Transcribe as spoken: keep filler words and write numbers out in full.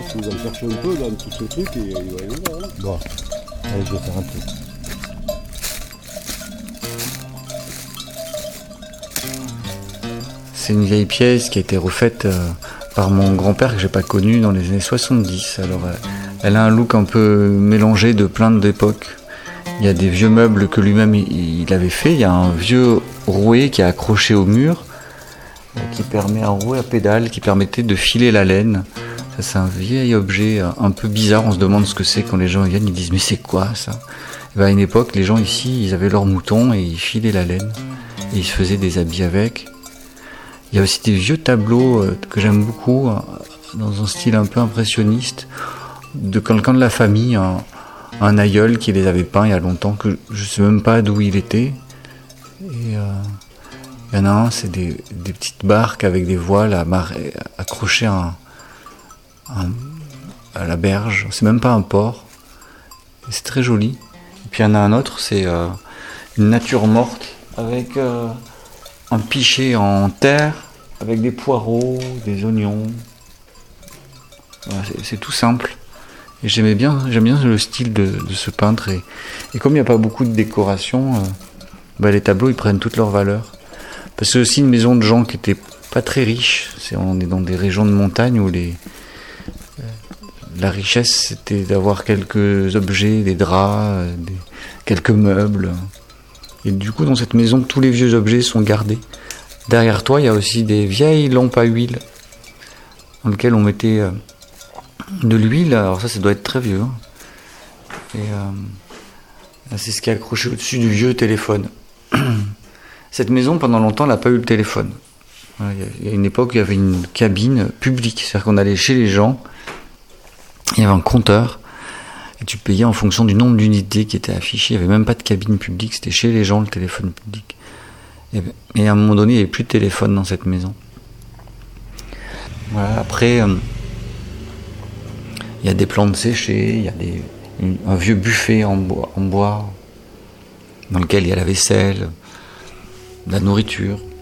si vous en cherchez un peu dans tout ce truc, et il va y en avoir. Hein. Bon, allez, je vais faire un peu. C'est une vieille pièce qui a été refaite euh, par mon grand-père que j'ai pas connu dans les années soixante-dix. Alors, euh, elle a un look un peu mélangé de plein d'époques. Il y a des vieux meubles que lui-même il, il avait fait. Il y a un vieux rouet qui est accroché au mur, euh, qui permet un rouet à pédale qui permettait de filer la laine. Ça, c'est un vieil objet euh, un peu bizarre. On se demande ce que c'est quand les gens viennent. Ils disent mais c'est quoi ça? Et ben, à une époque, les gens ici, ils avaient leurs moutons et ils filaient la laine et ils se faisaient des habits avec. Il y a aussi des vieux tableaux euh, que j'aime beaucoup, euh, dans un style un peu impressionniste, de quelqu'un de la famille, un, un aïeul qui les avait peints il y a longtemps, que je ne sais même pas d'où il était. Et euh, il y en a un, c'est des, des petites barques avec des voiles à marée, accrochées à, un, à la berge. C'est même pas un port. Et c'est très joli. Et puis il y en a un autre, c'est euh, une nature morte avec... Euh, un pichet en terre avec des poireaux, des oignons. Voilà, c'est, c'est tout simple. Et j'aimais bien, j'aime bien le style de, de ce peintre. Et, et comme il n'y a pas beaucoup de décoration, euh, bah les tableaux ils prennent toute leur valeur. Parce que c'est aussi une maison de gens qui n'étaient pas très riches. C'est, on est dans des régions de montagne où les, euh, la richesse c'était d'avoir quelques objets, des draps, euh, des, quelques meubles. Et du coup, dans cette maison, tous les vieux objets sont gardés. Derrière toi, il y a aussi des vieilles lampes à huile dans lesquelles on mettait euh, de l'huile. Alors ça, ça doit être très vieux. Hein. Et euh, c'est ce qui est accroché au-dessus du vieux téléphone. Cette maison, pendant longtemps, elle n'a pas eu le téléphone. Voilà, il y a une époque où il y avait une cabine publique. C'est-à-dire qu'on allait chez les gens, il y avait un compteur. Et tu payais en fonction du nombre d'unités qui étaient affichées. Il n'y avait même pas de cabine publique, c'était chez les gens le téléphone public. Et, et à un moment donné, il n'y avait plus de téléphone dans cette maison. Voilà, après, euh, il y a des plantes séchées, il y a des, une, un vieux buffet en bois, en bois, dans lequel il y a la vaisselle, de la nourriture.